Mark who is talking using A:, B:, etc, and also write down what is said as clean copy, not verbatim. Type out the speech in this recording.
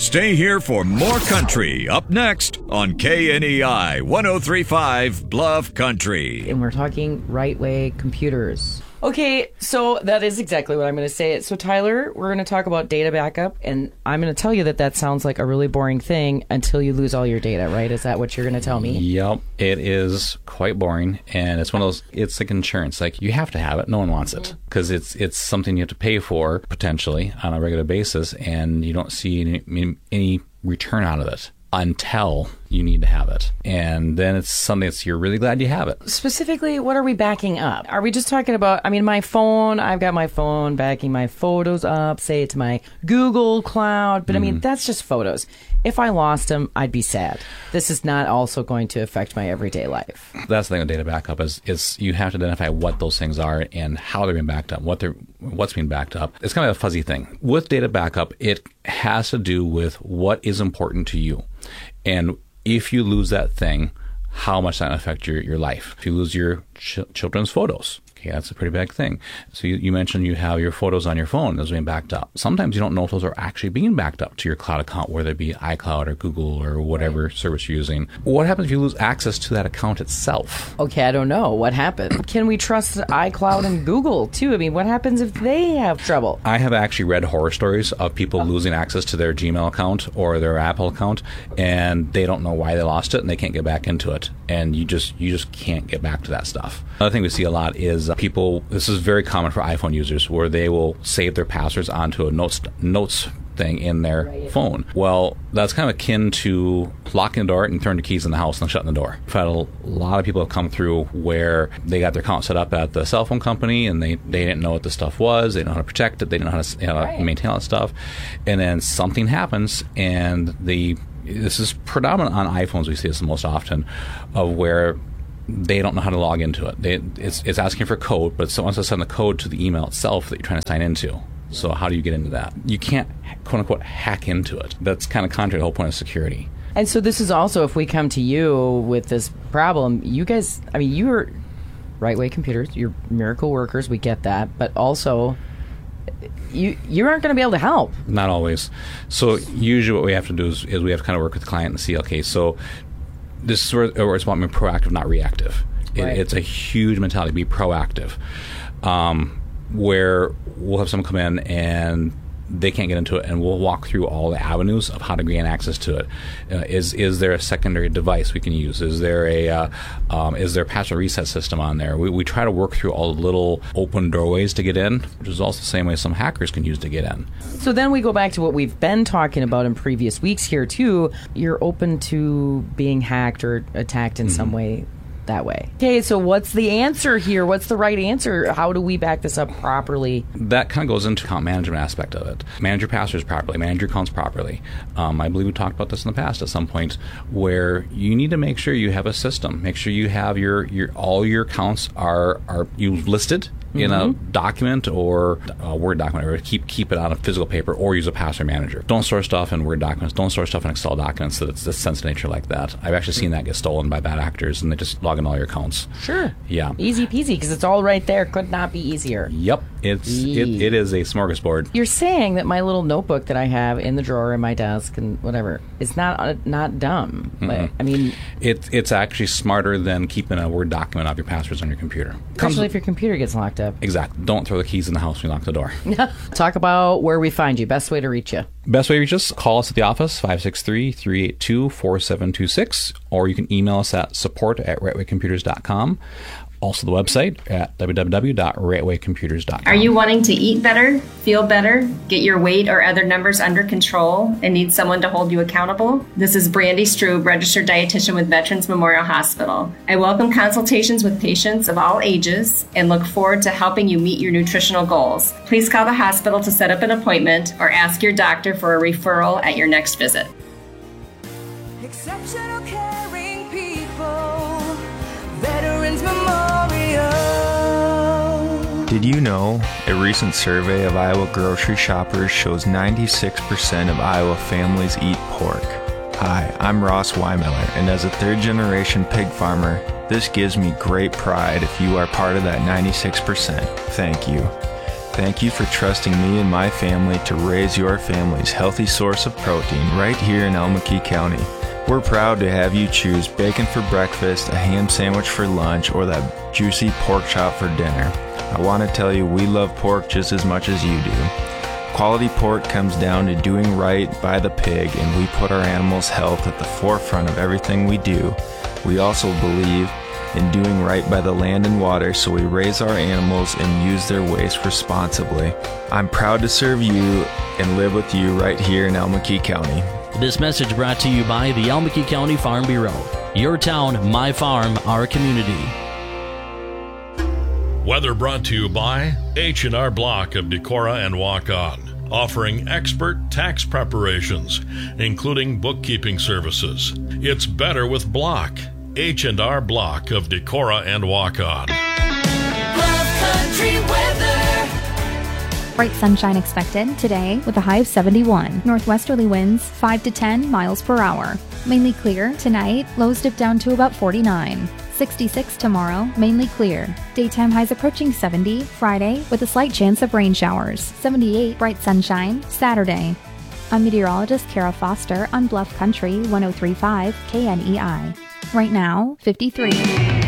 A: Stay here for more country up next on KNEI 103.5 Bluff Country.
B: And we're talking Right Way Computers. Okay, so that is exactly what I'm going to say. So, Tyler, we're going to talk about data backup, and I'm going to tell you that sounds like a really boring thing until you lose all your data, right? Is that what you're going to tell me?
C: Yep, it is quite boring, and it's one of those, it's like insurance. Like, you have to have it. No one wants it because it's something you have to pay for, potentially, on a regular basis, and you don't see any return out of it until you need to have it. And then it's something that's, you're really glad you have it.
B: Specifically, what are we backing up? Are we just talking about, my phone, I've got my phone backing my photos up, say to my Google Cloud, but that's just photos. If I lost them, I'd be sad. This is not also going to affect my everyday life.
C: That's the thing with data backup is you have to identify what those things are and how they're being backed up, what's being backed up. It's kind of a fuzzy thing. With data backup, it has to do with what is important to you. And if you lose that thing, how much that affect your life. If you lose your children's photos, okay, that's a pretty big thing. So you mentioned you have your photos on your phone, those are being backed up. Sometimes you don't know if those are actually being backed up to your cloud account, whether it be iCloud or Google or whatever service you're using. What happens if you lose access to that account itself?
B: Okay, I don't know. What happened? Can we trust iCloud and Google too? What happens if they have trouble?
C: I have actually read horror stories of people losing access to their Gmail account or their Apple account, and they don't know why they lost it, and they can't get back into it. And you just can't get back to that stuff. Another thing we see a lot is people, this is very common for iPhone users, where they will save their passwords onto a notes thing in their phone. Well, that's kind of akin to locking the door and throwing the keys in the house and shutting the door. I've had a lot of people have come through where they got their account set up at the cell phone company and they didn't know what the stuff was, they didn't know how to protect it, they didn't know how to maintain all that stuff, and then something happens and this is predominant on iPhones, we see this the most often, of where they don't know how to log into it. It's asking for code, but someone has to send the code to the email itself that you're trying to sign into. So how do you get into that? You can't, quote unquote, hack into it. That's kind of contrary to the whole point of security.
B: And so this is also, if we come to you with this problem, you guys, you're Right Way Computers, you're miracle workers, we get that, but also you aren't going to be able to help.
C: Not always. So usually what we have to do is we have to kind of work with the client and see, okay, so this is where it's about being proactive, not reactive. Right. It's a huge mentality, be proactive. Where we'll have someone come in and they can't get into it, and we'll walk through all the avenues of how to gain access to it. Is there a secondary device we can use? Is there a password reset system on there? We try to work through all the little open doorways to get in, which is also the same way some hackers can use to get in.
B: So then we go back to what we've been talking about in previous weeks here too. You're open to being hacked or attacked in some way. That way. Okay, so what's the answer here? What's the right answer? How do we back this up properly?
C: That kind of goes into account management aspect of it. Manage your passwords properly, manage your accounts properly. I believe we talked about this in the past at some point, where you need to make sure you have a system. Make sure you have all your accounts are you listed in a document or a Word document, or keep it on a physical paper, or use a password manager. Don't store stuff in Word documents. Don't store stuff in Excel documents that's sensitive nature like that. I've actually seen that get stolen by bad actors, and they just log in all your accounts.
B: Sure.
C: Yeah.
B: Easy peasy, because it's all right there. Could not be easier.
C: Yep. It is a smorgasbord.
B: You're saying that my little notebook that I have in the drawer in my desk and whatever is not dumb. But,
C: it's actually smarter than keeping a Word document of your passwords on your computer.
B: Especially if your computer gets locked up.
C: Exactly. Don't throw the keys in the house when you lock the door.
B: Talk about where we find you. Best way to reach you.
C: Best way to reach us, call us at the office, 563-382-4726, or you can email us at support@rightwaycomputers.com. Also the website at www.rightwaycomputers.com.
D: Are you wanting to eat better, feel better, get your weight or other numbers under control, and need someone to hold you accountable? This is Brandy Strube, registered dietitian with Veterans Memorial Hospital. I welcome consultations with patients of all ages and look forward to helping you meet your nutritional goals. Please call the hospital to set up an appointment or ask your doctor for a referral at your next visit.
E: Exceptional caring people, Veterans Memorial.
F: Did you know a recent survey of Iowa grocery shoppers shows 96% of Iowa families eat pork? Hi, I'm Ross Weimiller, and as a third-generation pig farmer, this gives me great pride if you are part of that 96%. Thank you. Thank you for trusting me and my family to raise your family's healthy source of protein right here in Almaquee County. We're proud to have you choose bacon for breakfast, a ham sandwich for lunch, or that juicy pork chop for dinner. I want to tell you we love pork just as much as you do. Quality pork comes down to doing right by the pig, and we put our animals' health at the forefront of everything we do. We also believe in doing right by the land and water, so we raise our animals and use their waste responsibly. I'm proud to serve you and live with you right here in Almaquee County.
G: This message brought to you by the Almaquee County Farm Bureau. Your town, my farm, our community.
H: Weather brought to you by H&R Block of Decorah and Waukon, offering expert tax preparations, including bookkeeping services. It's better with Block. H&R Block of Decorah and Waukon.
E: Bluff Country weather.
I: Bright sunshine expected today with a high of 71. Northwesterly winds 5 to 10 miles per hour. Mainly clear tonight, lows dip down to about 49. 66 tomorrow, mainly clear. Daytime highs approaching 70 Friday with a slight chance of rain showers. 78 bright sunshine Saturday. I'm meteorologist Kara Foster on Bluff Country 103.5 KNEI. Right now, 53.